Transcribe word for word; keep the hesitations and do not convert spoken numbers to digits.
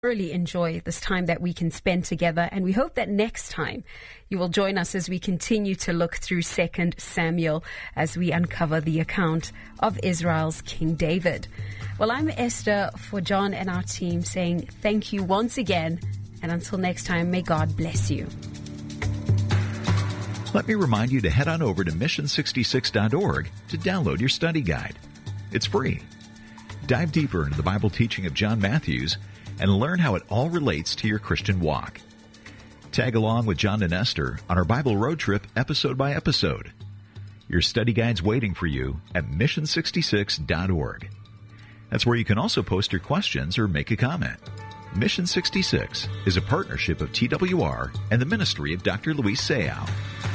Really enjoy this time that we can spend together, and we hope that next time you will join us as we continue to look through Second Samuel as we uncover the account of Israel's King David. Well, I'm Esther for John and our team saying thank you once again, and until next time, may God bless you. Let me remind you to head on over to mission sixty-six dot org to download your study guide. It's free. Dive deeper into the Bible teaching of John Matthews and learn how it all relates to your Christian walk. Tag along with John and Esther on our Bible road trip episode by episode. Your study guide's waiting for you at mission sixty-six dot org. That's where you can also post your questions or make a comment. Mission sixty-six is a partnership of T W R and the ministry of Doctor Luis Sayao.